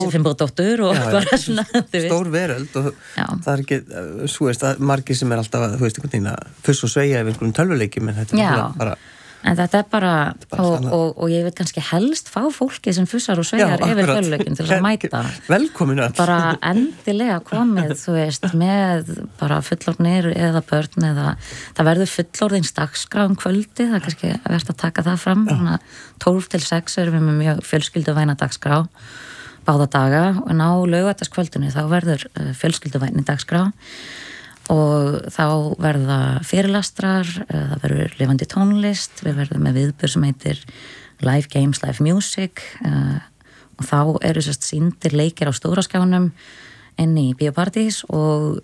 fimbrodóttur og bara svona, stór veröld og það ekki, svo veist að margir sem alltaf að, þú veist, einhvern veginn að fuss og sveigja yfir einhvern tölvuleikjum, en þetta bara en þetta bara og ég veit kannski helst fá fólki sem fussar og sveigjar yfir tölvuleikin til að mæta velkomin öll bara endilega komið, þú veist, með bara fullorðnir eða börn eða það verður fullorðins dagskrá kvöldi, það er kannski verðt að taka það fram 12 til 6 erum við með mjög fjölskylduvæna dagskrá báða daga og ná laugardagskvöldinu þá verður fjölskylduvæni dagskrá og þá verða fyrirlestrar, það verður lifandi tónlist, við verðum með viðburð sem heitir Live Games, Live Music og þá eru sýndir leikir á stóraskjánum inn í Bíóparadís og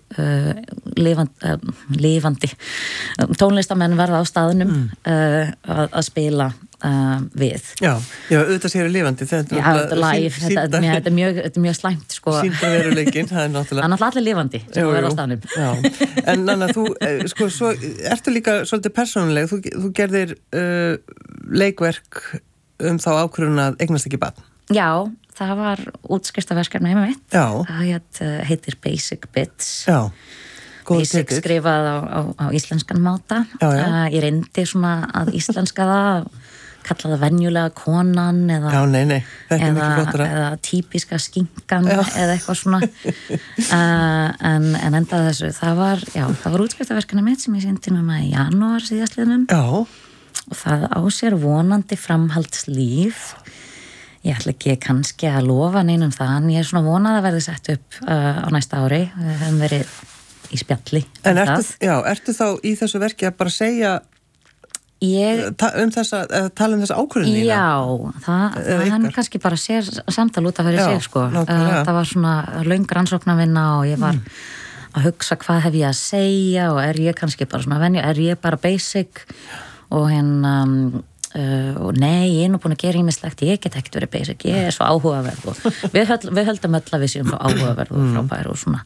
lifandi tónlistamenn verða á staðnum að spila við. Já, auðvitað séu lifandi þetta er live, þetta er mjög slæmt sko. Sýndarveruleikinn, það er náttúrulega allir lifandi sem verða á staðnum. En Nanna, þú sko, svo ertu líka svolítið persónuleg, þú gerðir leikverk þá ákvörðun að eignast ekki barn. Já, það var útskriftarverkefni heima mitt. Það heitir Basic Bits. Já. Basic skrifað á íslenskan máta. Ég reyndi svona að íslenska það, kalla það venjulega konan eða, eða típiska skinkan eða eitthvað svona en endað þessu það var útskriftarverkefni mitt sem ég sýndi núna í janúar síðastliðnum og það á sér vonandi framhaldslíf. Ég ætla ekki kannski að lofa neinum það en ég er svona vonað að verði sett upp á næsta ári. Við höfum verið í spjalli. En ertu þá í þessu verki að bara segja tala um þessa ákvörðun þína? Já, hann kannski bara sér samtal út af fyrir sig sko. Það var svona löng rannsóknarvinna og ég var að hugsa hvað hef ég að segja og er ég kannski bara svona venju, er ég bara basic og og nei, ég er nú búin að gera ýmislegt, ég get ekkert verið basic, ég er svo áhugaverð og við höldum öll að við séum svo áhugaverð og frábær og svona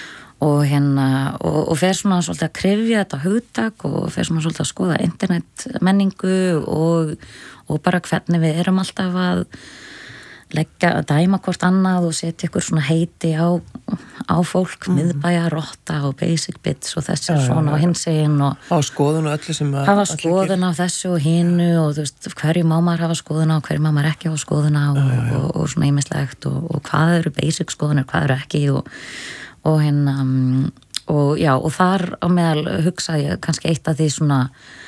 og fer svona svolítið að krifja þetta hugtak og fer svona svolítið að skoða internetmenningu og bara hvernig við erum alltaf að dæma hvort annað og setja ykkur svona heiti á fólk, miðbæja, rotta og basic bits og þessi svona og hinsegin og á skoðun og öllu sem hafa skoðun á þessu og hinu og þú veist, hverju má maður hafa skoðun á, hverju má maður ekki hafa skoðun á og svona ýmislegt og hvað eru basic skoðunir, hvað eru ekki og þar á meðal hugsa ég kannski eitt af því svona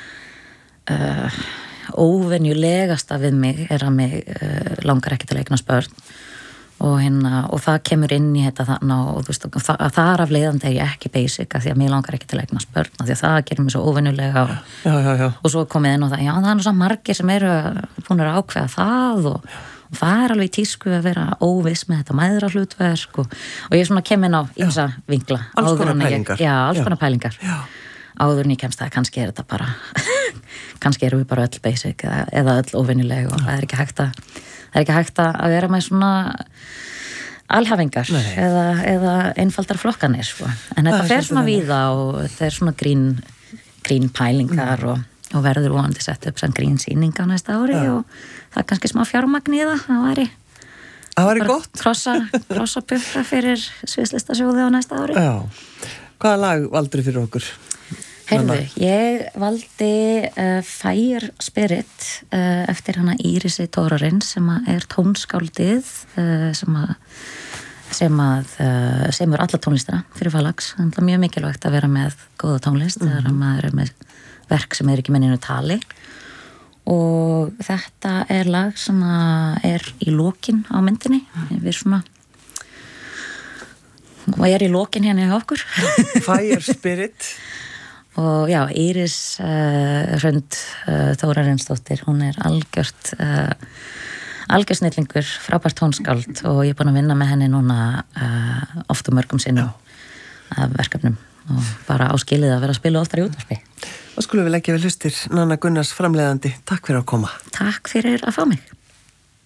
óvenjulegasta við mig er að mig langar ekki til að eignast börn og það kemur inn í þetta þannig og þú veist, þar af leiðandi er ég ekki basic að því að mig langar ekki til að eignast börn að því að það gerir mig svo óvenjulega og svo komið inn og það er nú svo margir sem eru búin að ákveða það og það er alveg í tísku að vera óviss með þetta mæðrahlutverk og ég svona kem inn á ýmsa vinkla alls konar pælingar áður en ég kemst það, kannski er þetta bara kannski erum við bara öll basic eða öll óvenjuleg og það er ekki hægt að vera með svona alhafingar eða einfaldar flokkanir sko. En þetta fer svona víða og þetta er svona grín pælingar og verður vonandi sett upp sem grín sýning á næsta ári og það er kannski smá fjármagn í það væri gott krossa puffa fyrir sviðslistasjóði á næsta ári. Hvaða lag valdur fyrir okkur? Heyrðu, ég valdi Fire Spirit eftir hana Írisi Thorarinn sem er tónskáldið semur alla tónlistina fyrir Falax. Það er mjög mikilvægt að vera með góða tónlist þegar maður er með verk sem er ekki með neinu tali og þetta er lag sem er í lokin á myndinni við svona og er í lokin hérna hjá okkur Fire Spirit og já, Íris Hrund Þórarinsdóttir, hún er algjört snillingur, frábært tónskáld og ég er búin að vinna með henni núna oft og mörgum sinnum af verkefnum og bara áskilið að vera að spila oftar í útvarpi. Og skulum við leggja við hlustir Nanna Gunnars framleiðandi. Takk fyrir að koma. Takk fyrir að fá mig.